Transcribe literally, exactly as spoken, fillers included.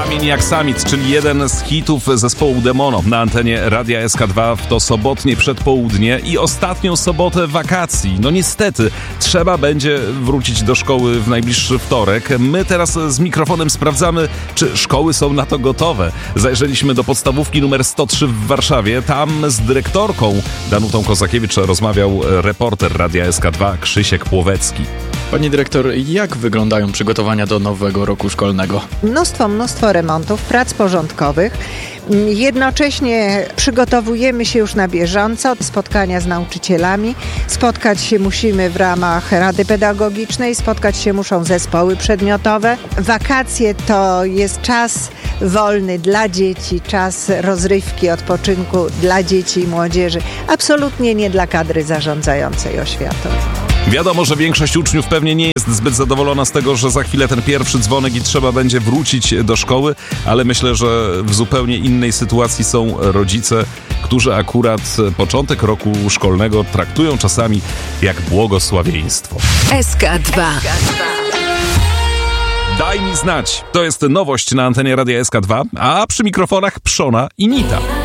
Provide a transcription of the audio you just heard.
Kamień jak samic, czyli jeden z hitów zespołu Demono na antenie Radia S K dwa w to sobotnie przedpołudnie i ostatnią sobotę wakacji. No niestety, trzeba będzie wrócić do szkoły w najbliższy wtorek. My teraz z mikrofonem sprawdzamy, czy szkoły są na to gotowe. Zajrzeliśmy do podstawówki numer sto trzy w Warszawie. Tam z dyrektorką Danutą Kozakiewicz rozmawiał reporter Radia S K dwa Krzysiek Płowecki. Pani dyrektor, jak wyglądają przygotowania do nowego roku szkolnego? Mnóstwo, mnóstwo remontów, prac porządkowych. Jednocześnie przygotowujemy się już na bieżąco, spotkania z nauczycielami. Spotkać się musimy w ramach Rady Pedagogicznej, spotkać się muszą zespoły przedmiotowe. Wakacje to jest czas wolny dla dzieci, czas rozrywki, odpoczynku dla dzieci i młodzieży. Absolutnie nie dla kadry zarządzającej oświatą. Wiadomo, że większość uczniów pewnie nie jest zbyt zadowolona z tego, że za chwilę ten pierwszy dzwonek i trzeba będzie wrócić do szkoły, ale myślę, że w zupełnie innej sytuacji są rodzice, którzy akurat początek roku szkolnego traktują czasami jak błogosławieństwo. S K dwa. Daj mi znać. To jest nowość na antenie Radia S K dwa, a przy mikrofonach Przona i Nita.